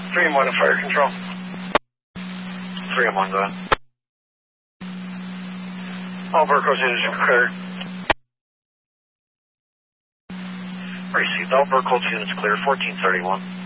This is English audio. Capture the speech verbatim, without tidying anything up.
three M one to fire control. three M one, go ahead. All Burco's units are clear. Received. All Burco's units clear. fourteen thirty-one.